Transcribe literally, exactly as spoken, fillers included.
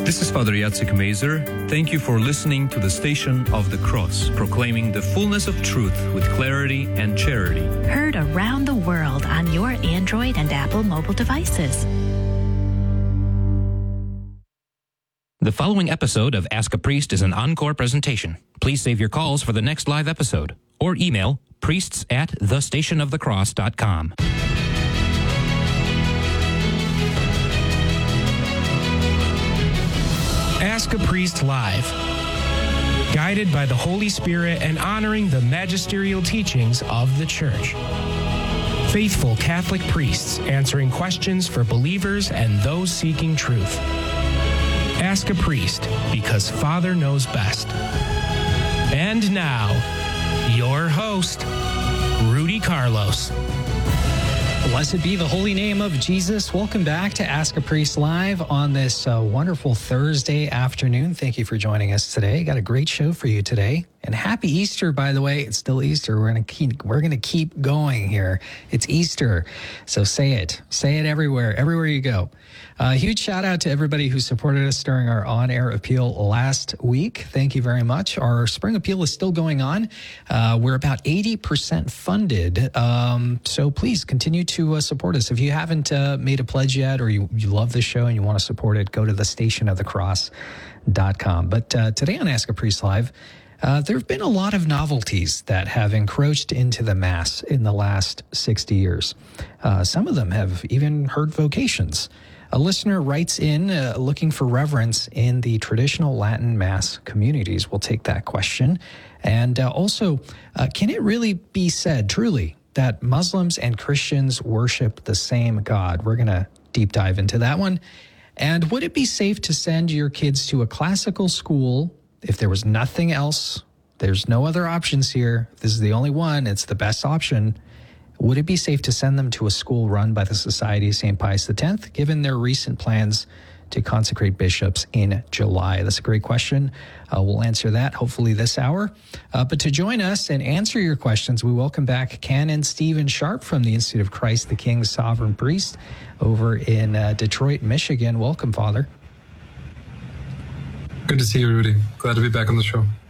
This is Father Jacek Mazer. Thank you for listening to the Station of the Cross, proclaiming the fullness of truth with clarity and charity. Heard around the world on your Android and Apple mobile devices. The following episode of Ask a Priest is an encore presentation. Please save your calls for the next live episode or email priests at the station of the cross dot com. Ask a Priest Live. Guided by the Holy Spirit and honoring the magisterial teachings of the Church. Faithful Catholic priests answering questions for believers and those seeking truth. Ask a Priest, because Father knows best. And now, your host, Rudy Carlos. Blessed be the holy name of Jesus. Welcome back to Ask a Priest Live on this uh, wonderful Thursday afternoon. Thank you for joining us today. Got a great show for you today. And happy Easter, by the way. It's still Easter. We're gonna keep we're gonna keep going here. It's Easter. So say it. Say it everywhere, everywhere you go. A uh, huge shout out to everybody who supported us during our on-air appeal last week. Thank you very much. Our spring appeal is still going on. Uh, we're about eighty percent funded. Um, so please continue to uh, support us. If you haven't uh, made a pledge yet, or you, you love the show and you want to support it, go to the station of the cross dot com. But uh, today on Ask a Priest Live, Uh, there have been a lot of novelties that have encroached into the Mass in the last sixty years. Uh, some of them have even heard vocations. A listener writes in uh, looking for reverence in the traditional Latin Mass communities. We'll take that question. And uh, also, uh, can it really be said truly that Muslims and Christians worship the same God? We're going to deep dive into that one. And would it be safe to send your kids to a classical school if there was nothing else? There's no other options here. This is the only one. It's the best option. Would it be safe to send them to a school run by the Society of Saint Pius the tenth, given their recent plans to consecrate bishops in July? That's a great question. Uh, we'll answer that hopefully this hour. Uh, but to join us and answer your questions, we welcome back Canon Stephen Sharp from the Institute of Christ the King Sovereign Priest over in uh, Detroit, Michigan. Welcome, Father. Good to see you, Rudy. Glad to be back on the show.